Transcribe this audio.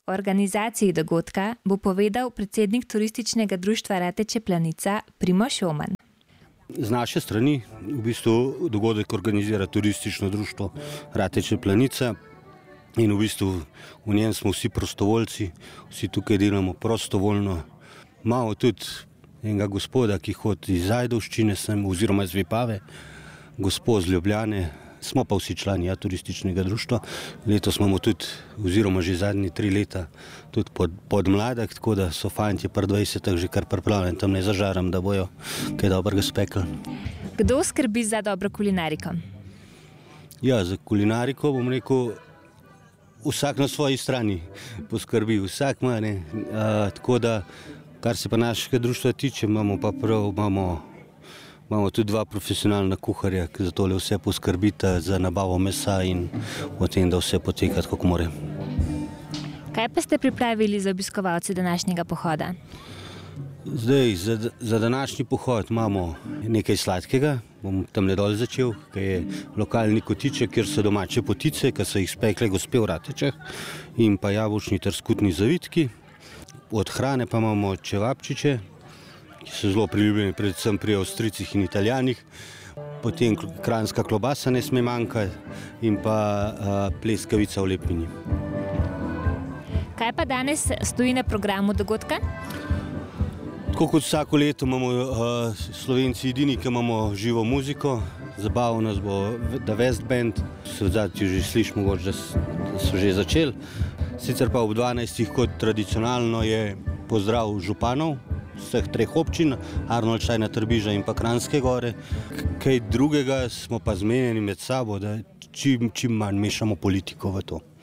O organizaciji dogodka bo povedal predsednik turističnega društva Rateče Planica Primož Oman. Z naše strani v bistvu dogodek organizira turistično društvo Rateče Planica in v bistvu v njem smo vsi prostovoljci, vsi tukaj delamo prostovoljno. Imamo tudi enega gospoda, ki hodi iz Ajdovščine oziroma iz Vipave, gospod z Ljubljane, smo pa vsi člani turističnega društva. Letos imamo tudi, oziroma že zadnji 3 leta, tudi podmladek, tako da so fantje pri 20 že kar pripravljeni, tam ne zažaram, da bojo kaj dobrega spekli. Kdo skrbi za dobro kulinariko? Ja, za kulinariko bom rekel, vsak na svoji strani poskrbi, vsak ima, ne. Tako da, kar se pa našega društva tiče, imamo tudi 2 profesionalna kuharja, ki za tole vse poskrbita, za nabavo mesa in o tem, da vse poteka tako, kako more. Kaj pa ste pripravili za obiskovalce današnjega pohoda? Zdaj, za današnji pohod imamo nekaj sladkega, bom tam dol začel, ki je lokalni kotiček, kjer so domače potice, ki so jih spekle gospe v Ratečah, in pa jabolčni ter skutni zavitki. Od hrane pa imamo čevapčiče, ki so zelo priljubljeni predvsem pri Avstrijcih in Italijanih, potem kranjska klobasa ne sme manjkati in pa pleskavica v lepini. Kaj pa danes stoji na programu dogodka? Tako kot vsako leto imamo Slovenci edini, ki imamo živo muziko, zabavno nas bo The West Band, se v zadnji že sliši mogoče, da so že začeli. Sicer pa ob 12. kot tradicionalno je pozdrav županov vseh 3 občin, Arnoldštajna, Trbiža in pa Kranjske Gore. Kaj drugega smo pa zmenjeni med sabo, da čim manj mešamo politiko v to.